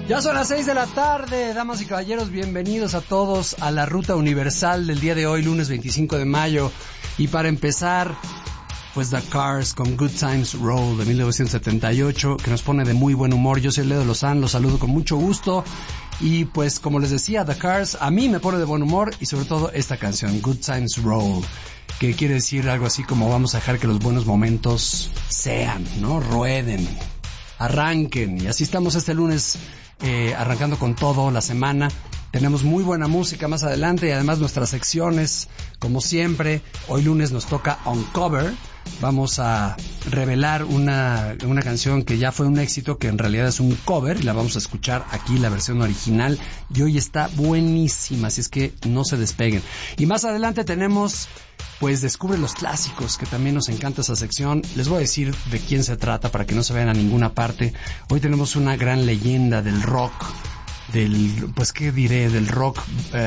Ya son las 6 de la tarde, damas y caballeros, bienvenidos a todos a la Ruta Universal del día de hoy, lunes 25 de mayo. Y para empezar, pues The Cars con Good Times Roll de 1978, que nos pone de muy buen humor. Yo soy Leo Lozán, los saludo con mucho gusto. Y pues como les decía, The Cars a mí me pone de buen humor, y sobre todo esta canción, Good Times Roll, que quiere decir algo así como vamos a dejar que los buenos momentos sean, ¿no? Rueden, arranquen. Y así estamos este lunes, arrancando con todo la semana. Tenemos muy buena música más adelante y además nuestras secciones, como siempre. Hoy lunes nos toca Uncover. Vamos a revelar una canción que ya fue un éxito, que en realidad es un cover, y la vamos a escuchar aquí, la versión original, y hoy está buenísima, así es que no se despeguen. Y más adelante tenemos, pues, Descubre los Clásicos, que también nos encanta esa sección. Les voy a decir de quién se trata para que no se vayan a ninguna parte. Hoy tenemos una gran leyenda del rock, pues, ¿qué diré? Del rock,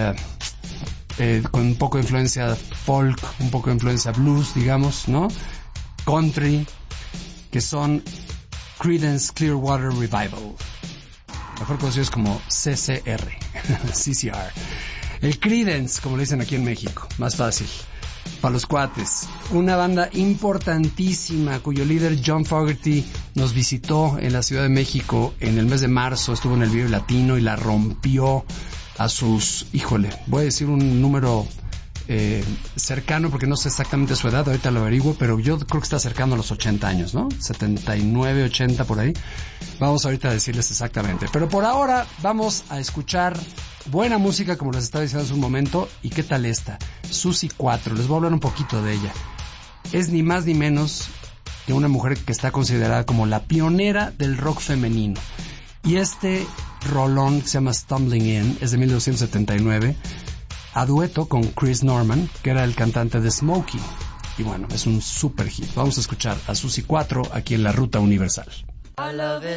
con un poco de influencia folk, un poco de influencia blues, digamos, ¿no? Country, que son Creedence Clearwater Revival, mejor conocidos como CCR, CCR. El Creedence, como le dicen aquí en México, más fácil, para los cuates. Una banda importantísima cuyo líder John Fogerty nos visitó en la Ciudad de México en el mes de marzo, estuvo en el Vive Latino y la rompió a sus, voy a decir un número cercano, porque no sé exactamente su edad, ahorita lo averiguo, pero yo creo que está cercano a los 80 años, ¿no? 79, 80 por ahí. Vamos ahorita a decirles exactamente. Pero por ahora vamos a escuchar buena música, como les estaba diciendo hace un momento. ¿Y qué tal esta? Suzy 4, les voy a hablar un poquito de ella. Es ni más ni menos que una mujer que está considerada como la pionera del rock femenino. Y este rolón, que se llama Stumbling In, es de 1979, a dueto con Chris Norman, que era el cantante de Smokey. Y bueno, es un super hit. Vamos a escuchar a Suzy 4 aquí en la Ruta Universal.